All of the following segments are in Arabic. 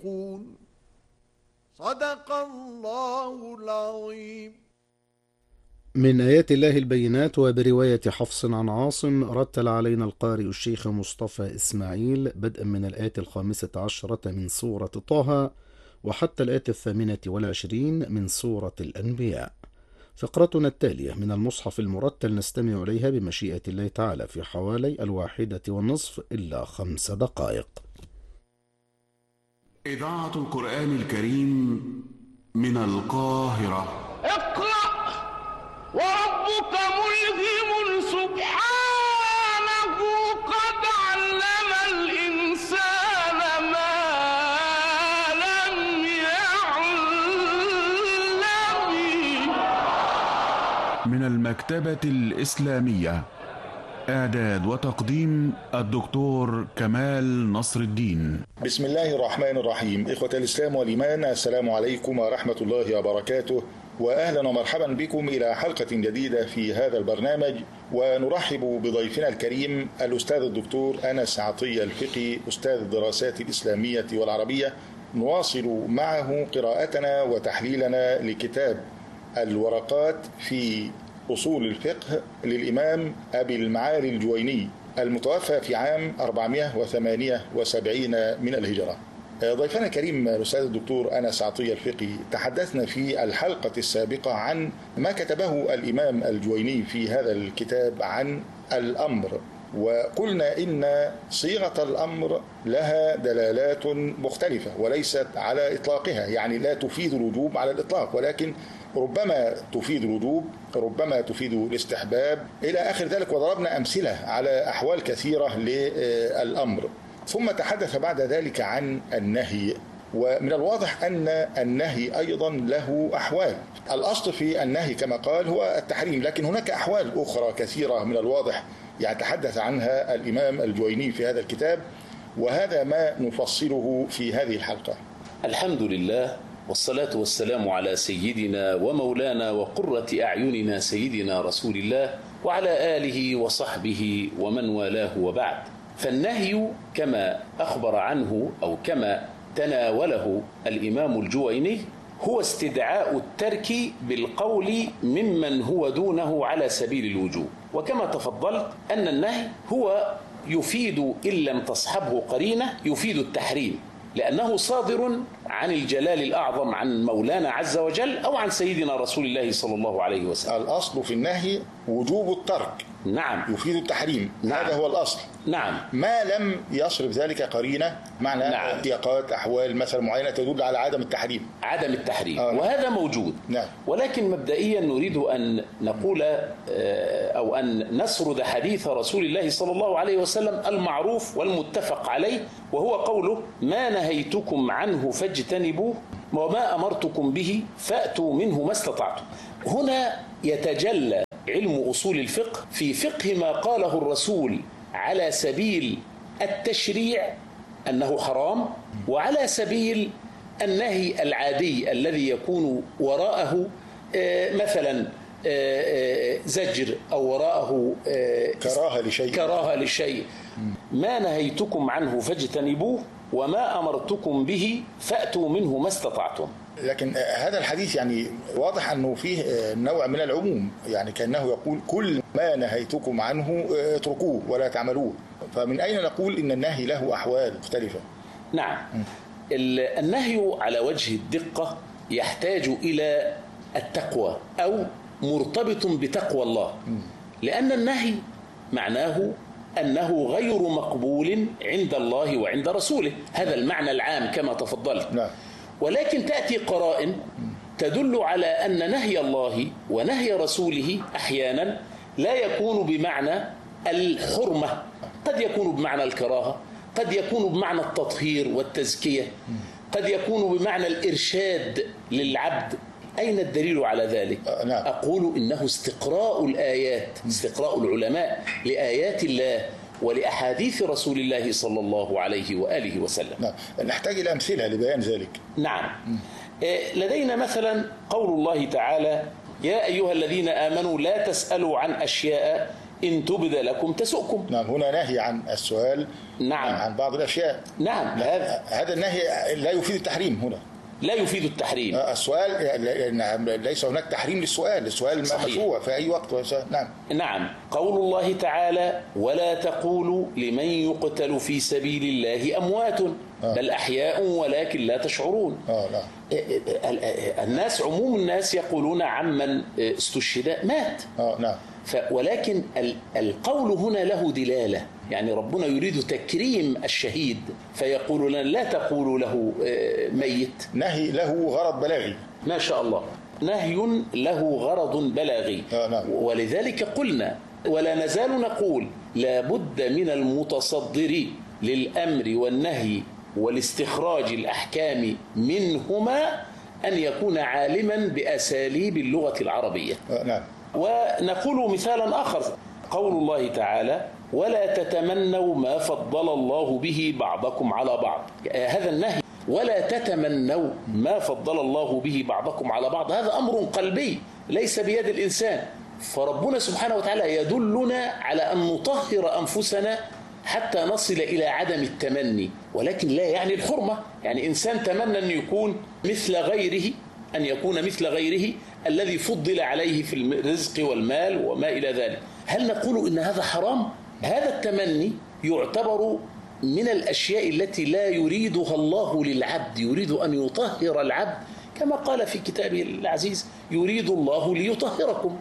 ينطقون. صدق الله العظيم. من آيات الله البينات. وبرواية حفص عن عاصم رتل علينا القارئ الشيخ مصطفى إسماعيل بدءا من الآية 15 من سورة طه وحتى الآية 28 من سورة الأنبياء. فقرتنا التالية من المصحف المرتل نستمع إليها بمشيئة الله تعالى في حوالي 1:30 إلا 5 دقائق. إذاعة القرآن الكريم من القاهرة. اقرأ وربك ملهم سبحانه قد علم الإنسان ما لم يعلم. من المكتبة الإسلامية. إعداد وتقديم الدكتور كمال نصر الدين. بسم الله الرحمن الرحيم. إخوة الإسلام والإيمان، السلام عليكم ورحمة الله وبركاته، وأهلا ومرحبا بكم إلى حلقة جديدة في هذا البرنامج. ونرحب بضيفنا الكريم الأستاذ الدكتور أنس عطية الفقي، أستاذ الدراسات الإسلامية والعربية. نواصل معه قراءتنا وتحليلنا لكتاب الورقات في أصول الفقه للإمام أبي المعالي الجويني المتوفى في عام 478 من الهجرة. ضيفنا الكريم الأستاذ الدكتور أنس عطية الفقي، تحدثنا في الحلقة السابقة عن ما كتبه الإمام الجويني في هذا الكتاب عن الأمر، وقلنا إن صيغة الأمر لها دلالات مختلفة وليست على إطلاقها، يعني لا تفيد الوجوب على الإطلاق، ولكن ربما تفيد الوجوب، ربما تفيد الاستحباب إلى آخر ذلك. وضربنا أمثلة على أحوال كثيرة للأمر. ثم تحدث بعد ذلك عن النهي، ومن الواضح أن النهي أيضا له أحوال. الأصل في النهي كما قال هو التحريم، لكن هناك أحوال أخرى كثيرة من الواضح يتحدث عنها الإمام الجويني في هذا الكتاب، وهذا ما نفصله في هذه الحلقة. الحمد لله، والصلاة والسلام على سيدنا ومولانا وقرة أعيننا سيدنا رسول الله وعلى آله وصحبه ومن والاه، وبعد. فالنهي كما أخبر عنه أو كما تناوله الإمام الجويني هو استدعاء الترك بالقول ممن هو دونه على سبيل الوجوب. وكما تفضلت أن النهي هو يفيد إن لم تصحبه قرينة يفيد التحريم، لأنه صادر عن الجلال الأعظم، عن مولانا عز وجل أو عن سيدنا رسول الله صلى الله عليه وسلم. الأصل في النهي وجوب الترك. نعم. يفيد التحريم. نعم. هذا هو الأصل. نعم. ما لم يصرف ذلك قرينة، معنى نعم. سياقات أحوال مثلا معينة تدل على عدم التحريم. عدم التحريم. وهذا موجود. نعم. ولكن مبدئيا نريد أن نقول أو أن نسرد حديث رسول الله صلى الله عليه وسلم المعروف والمتفق عليه، وهو قوله: ما نهيتكم عنه فاجتنبوه وما أمرتكم به فأتوا منه ما استطعتم. هنا يتجلى علم أصول الفقه في فقه ما قاله الرسول على سبيل التشريع أنه حرام، وعلى سبيل النهي العادي الذي يكون وراءه مثلا زجر أو وراءه كراهة لشيء. ما نهيتكم عنه فاجتنبوه وما أمرتكم به فأتوا منه ما استطعتم. لكن هذا الحديث يعني واضح أنه فيه نوع من العموم، يعني كأنه يقول كل ما نهيتكم عنه اتركوه ولا تعملوه. فمن أين نقول إن النهي له أحوال مختلفة؟ نعم. النهي على وجه الدقة يحتاج إلى التقوى أو مرتبط بتقوى الله، لأن النهي معناه أنه غير مقبول عند الله وعند رسوله، هذا المعنى العام كما تفضلت. نعم. ولكن تأتي قرائن تدل على أن نهي الله ونهي رسوله أحيانا لا يكون بمعنى الحرمة، قد يكون بمعنى الكراهة، قد يكون بمعنى التطهير والتزكية، قد يكون بمعنى الإرشاد للعبد. أين الدليل على ذلك؟ نعم. أقول إنه استقراء الآيات، استقراء العلماء لآيات الله ولأحاديث رسول الله صلى الله عليه وآله وسلم. نعم. نحتاج إلى أمثلة لبيان ذلك. نعم. لدينا مثلا قول الله تعالى: يا أيها الذين آمنوا لا تسألوا عن أشياء إن تبد لكم تسؤكم. نعم، هنا نهي عن السؤال نعم عن بعض الأشياء. نعم هذا النهي لا يفيد التحريم هنا، لا يفيد التحريم. السؤال ليس هناك تحريم للسؤال، السؤال مشروع في أي وقت. نعم. قول الله تعالى: ولا تقولوا لمن يقتل في سبيل الله أموات بل أحياء ولكن لا تشعرون. الناس، عموم الناس يقولون عمن استشهد مات. نعم. ولكن القول هنا له دلالة، يعني ربنا يريد تكريم الشهيد فيقول لنا لا تقولوا له ميت. نهي له غرض بلاغي. ما شاء الله، نهي له غرض بلاغي. نعم. ولذلك قلنا ولا نزال نقول لا بد من المتصدر للأمر والنهي والاستخراج الأحكام منهما أن يكون عالما بأساليب اللغة العربية. نعم. ونقول مثالا آخر، قول الله تعالى: ولا تتمنوا ما فضل الله به بعضكم على بعض. هذا النهي ولا تتمنوا ما فضل الله به بعضكم على بعض، هذا أمر قلبي ليس بيد الإنسان. فربنا سبحانه وتعالى يدلنا على أن نطهر أنفسنا حتى نصل إلى عدم التمني، ولكن لا يعني الحرمة. يعني إنسان تمنى أن يكون مثل غيره، أن يكون مثل غيره الذي فضل عليه في الرزق والمال وما إلى ذلك، هل نقول إن هذا حرام؟ هذا التمني يعتبر من الأشياء التي لا يريدها الله للعبد، يريد أن يطهر العبد كما قال في كتابه العزيز: يريد الله ليطهركم.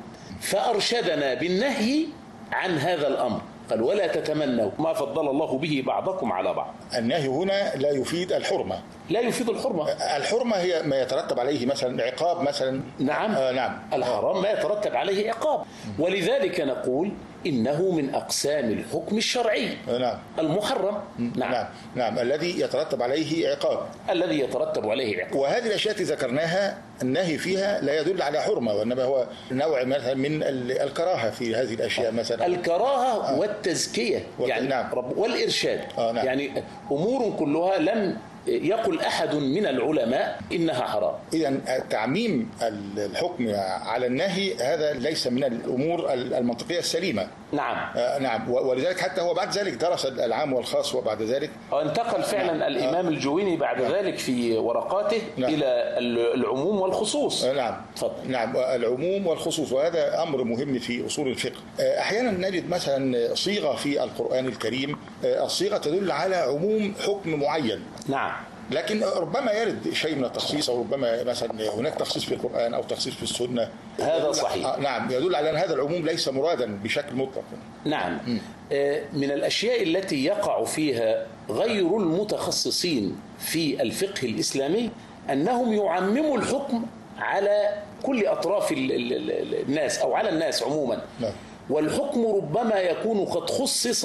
فأرشدنا بالنهي عن هذا الأمر، قال: ولا تتمنوا ما فضل الله به بعضكم على بعض. النهي هنا لا يفيد الحرمة. لا يفيد الحرمة. الحرمة هي ما يترتب عليه مثلا عقاب مثلا. نعم. نعم. الحرام ما يترتب عليه عقاب. ولذلك نقول إنه من أقسام الحكم الشرعي. نعم. المحرم. نعم. نعم. الذي يترتب عليه عقاب. الذي يترتب عليه عقاب. وهذه الأشياء التي ذكرناها النهي فيها لا يدل على حرمة، وإنما هو نوع مثلا من الكراهة في هذه الأشياء، مثلا الكراهة والتزكية يعني. نعم. والإرشاد. نعم. يعني أمور كلها لم يقل أحد من العلماء إنها حرام. إذن تعميم الحكم على النهي هذا ليس من الأمور المنطقية السليمة. نعم. نعم. ولذلك حتى هو بعد ذلك درس العام والخاص، وبعد ذلك انتقل فعلا الإمام الجويني بعد ذلك في ورقاته إلى العموم والخصوص. نعم. تفضل. نعم. العموم والخصوص، وهذا أمر مهم في أصول الفقه. أحيانا نجد مثلا صيغة في القرآن الكريم، الصيغة تدل على عموم حكم معين. نعم. لكن ربما يرد شيء من التخصيص، أو ربما مثلا هناك تخصيص في القرآن أو تخصيص في السنة. هذا صحيح. نعم. يدل على أن هذا العموم ليس مرادا بشكل مطلق. نعم. من الأشياء التي يقع فيها غير المتخصصين في الفقه الإسلامي أنهم يعمموا الحكم على كل أطراف الناس أو على الناس عموما. نعم. والحكم ربما يكون قد خصص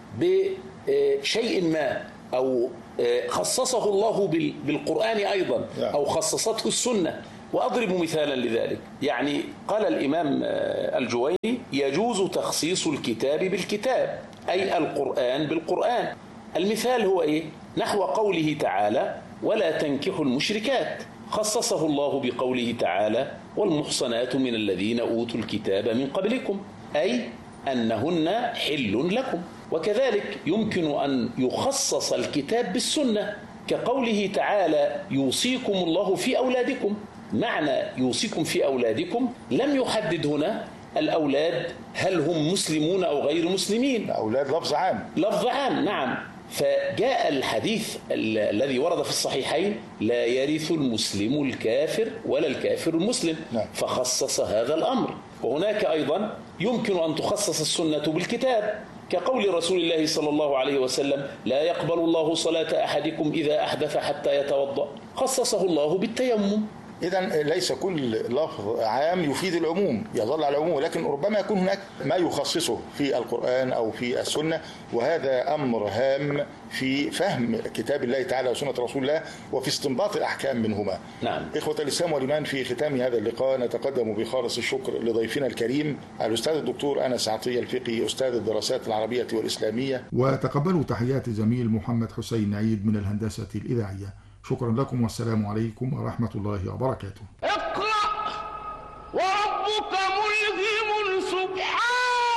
بشيء ما، أو خصصه الله بالقرآن أيضا، أو خصصته السنة. وأضرب مثالا لذلك، يعني قال الإمام الجويني: يجوز تخصيص الكتاب بالكتاب، أي القرآن بالقرآن. المثال هو إيه؟ نحو قوله تعالى: ولا تنكحوا المشركات، خصصه الله بقوله تعالى: والمحصنات من الذين أوتوا الكتاب من قبلكم، أي أنهن حل لكم. وكذلك يمكن أن يخصص الكتاب بالسنة، كقوله تعالى: يوصيكم الله في أولادكم. معنى يوصيكم في أولادكم لم يحدد هنا الأولاد هل هم مسلمون أو غير مسلمين. أولاد لفظ عام. لفظ عام. نعم. فجاء الحديث الذي ورد في الصحيحين: لا يرث المسلم الكافر ولا الكافر المسلم. نعم. فخصص هذا الأمر. وهناك أيضا يمكن أن تخصص السنة بالكتاب، كقول رسول الله صلى الله عليه وسلم: لا يقبل الله صلاة أحدكم إذا أحدث حتى يتوضأ، خصصه الله بالتيمم. إذن ليس كل لفظ عام يفيد العموم، يظل على العموم، لكن ربما يكون هناك ما يخصصه في القرآن أو في السنة، وهذا أمر هام في فهم كتاب الله تعالى وسنة رسول الله وفي استنباط الأحكام منهما. نعم. إخوة الإسلام والإيمان، في ختام هذا اللقاء نتقدم بخالص الشكر لضيفنا الكريم الأستاذ الدكتور أنس عطية الفقي، أستاذ الدراسات العربية والإسلامية. وتقبلوا تحيات زميل محمد حسين عيد من الهندسة الإذاعية. شكرا لكم، والسلام عليكم ورحمة الله وبركاته.